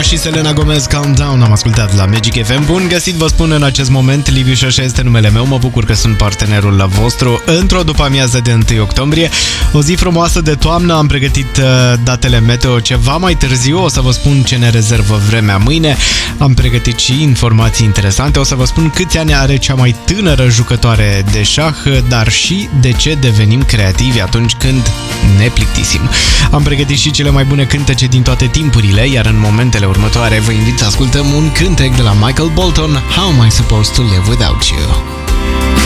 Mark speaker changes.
Speaker 1: și Selena Gomez, Countdown, am ascultat la Magic FM. Bun găsit, vă spun în acest moment, Liviu Șoșa este numele meu, mă bucur că sunt partenerul vostru într-o după-amiază de 1 octombrie. O zi frumoasă de toamnă, am pregătit datele meteo ceva mai târziu, o să vă spun ce ne rezervă vremea mâine, am pregătit și informații interesante, o să vă spun câți ani are cea mai tânără jucătoare de șah, dar și de ce devenim creativi atunci când ne plictisim. Am pregătit și cele mai bune cântece din toate timpurile, iar în momentele următoare vă invit să ascultăm un cântec de la Michael Bolton, How Am I Supposed to Live Without You?